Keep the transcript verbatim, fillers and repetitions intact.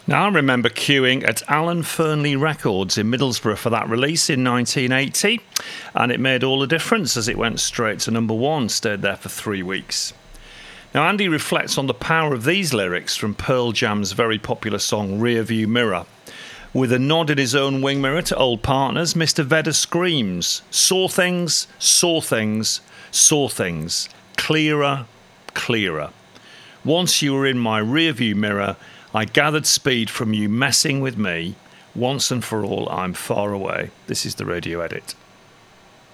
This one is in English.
Now, I remember queuing at Alan Fernley Records in Middlesbrough for that release in nineteen eighty, and it made all the difference as it went straight to number one, stayed there for three weeks. Now, Andy reflects on the power of these lyrics from Pearl Jam's very popular song Rearview Mirror. With a nod in his own wing mirror to old partners, Mister Vedder screams, saw things, saw things, saw things, clearer, clearer. Once you were in my rearview mirror, I gathered speed from you messing with me. Once and for all, I'm far away. This is the radio edit.